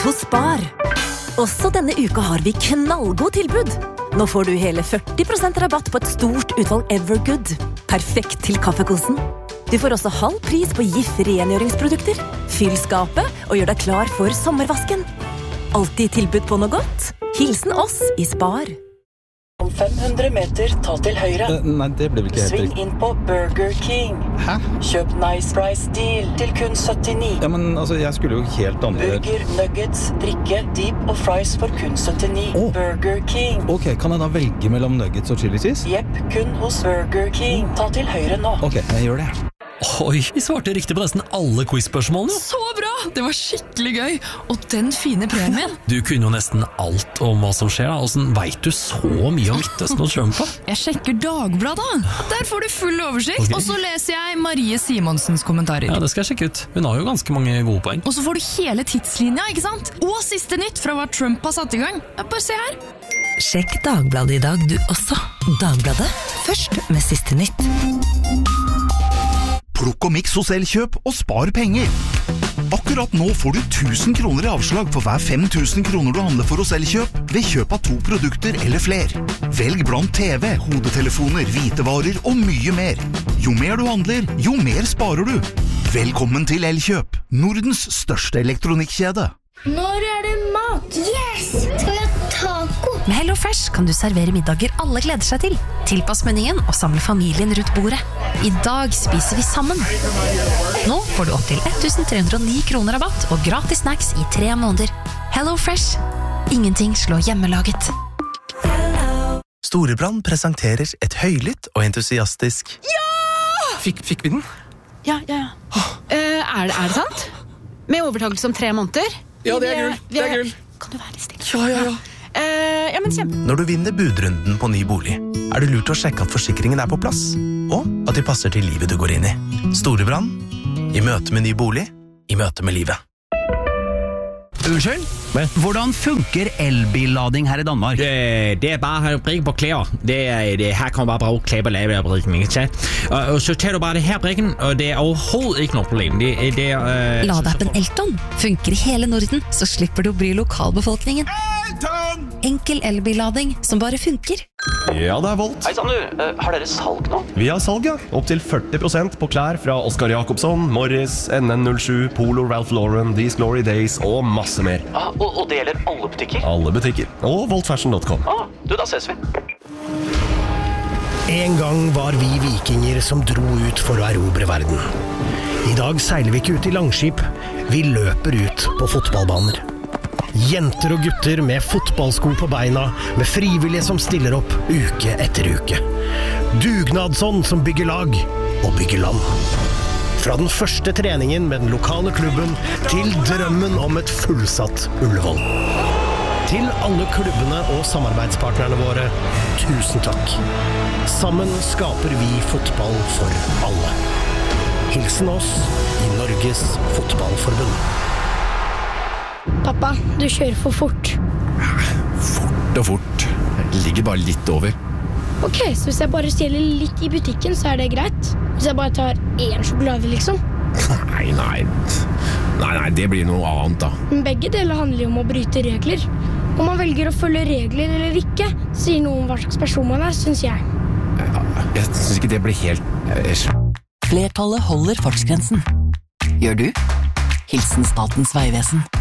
hos Spar. Også denne uka har vi knallgod tilbud. Nå får du hele 40% rabatt på et stort utvalg Evergood. Perfekt til kaffekosen. Du får også halv pris på GIF rengjøringsprodukter. Fyll skapet og gjør deg klar for sommervasken. Alltid tilbud på noe godt. Hilsen oss i Spar. Om 500 meter, ta til høyre. Nei, det ble vel ikke helt Sving inn på Burger King. Hæ? Kjøp Nice Price Deal til kun 79. Ja, men altså, jeg skulle jo helt andre... Burger, nuggets, drikke, dip og fries for kun 79. Burger King. Ok, kan jeg da velge mellom nuggets og chili cheese? Jepp, kun hos Burger King. Ta til høyre nå. Ok, jeg gjør det. Oi, vi svarte riktig på nesten alle quiz-spørsmålene. Så bra! Det var skikkelig gøy. Og den fine premien. Du kunne jo nesten alt om hva som skjer. Hvordan vet du så mye om Midtøsten og Trump? Jeg sjekker Dagbladet. Der får du full oversikt. Ok. Og så leser jeg Marie Simonsens kommentarer. Ja, det skal jeg sjekke ut. Hun har jo ganske mange gode poeng. Og så får du hele tidslinja, ikke sant? Og siste nytt fra hva Trump har satt i gang. Ja, bare se her. Sjekk Dagbladet i dag du også. Dagbladet, først med siste nytt. Plukk og miks hos Elkjøp og spar penger. Akkurat nå får du 1000 kroner i avslag for hver 5000 kroner du handler for hos Elkjøp ved kjøp av 2 produkter eller fler. Velg blant TV, hodetelefoner, hvitevarer og mye mer. Jo mer du handler, jo mer sparer du. Velkommen til Elkjøp, Nordens største elektronikkjede. Når det mat? Yes! Skal vi ha taco? Med HelloFresh kan du servere middager alle gleder seg til. Tilpass menyen og samle familien rundt bordet. I dag spiser vi sammen. Nå får du opp til 1309 kroner rabatt og gratis snacks i 3 måneder. HelloFresh. Ingenting slår hjemmelaget. Storebrand presenterer et høylytt og entusiastisk... Ja! Fikk vi den? Ja. Er det sant? Med overtakelse om 3 måneder? Ja, det er gull. Kan du være litt stille? Ja. Ja, men kjempe. Når du vinner budrunden på ny bolig, er det lurt å sjekke at forsikringen er på plass, og at de passer til livet du går inn i. Storebrand, i møte med ny bolig, i møte med livet. Unnskyld? Hvordan funker elbillading her i Danmark? Det bare å brikke på klær. Her kan man bare bruke klær på lavebrikken, ikke sant? Og så tar du bare det her brikken, og det overhovedet ikke noe problem. Ladeappen Elton funker i hele Norden, så slipper du å bry lokalbefolkningen. Enkel elbillading som bare funker. Ja, det er Volt. Hei sann du, har dere salg nå? Vi har salg, ja. Opp til 40% på klær fra Oscar Jakobsson, Morris, NN07, Polo, Ralph Lauren, These Glory Days og masse mer. Og det gjelder alle butikker? Alle butikker. Og voltfashion.com. Da ses vi. En gang var vi vikinger som dro ut for å erobre verden. I dag seiler vi ikke ut i langskip, vi løper ut på fotballbaner. Jenter og gutter med fotballsko på beina, med frivillige som stiller opp uke etter uke. Dugnadsånd som bygger lag og bygger land. Fra den første treningen med den lokale klubben til drømmen om et fullsatt Ullevål. Til alle klubbene og samarbeidspartnerne våre, tusen takk. Sammen skaper vi fotball for alle. Hilsen oss i Norges Fotballforbund. Pappa, du kjører for fort. Fort og fort. Jeg ligger bare litt over. Ok, så hvis jeg bare stjeler litt i butikken, så er det greit? Hvis jeg bare tar 1 sjokolade, liksom? Nei, det blir noe annet da. Men begge deler handler jo om å bryte regler. Om man velger å følge regler eller ikke, sier noe om hva slags person man er, synes jeg. Jeg synes ikke det blir helt... Flertallet holder fartsgrensen. Gjør du? Hilsen Statens Vegvesen.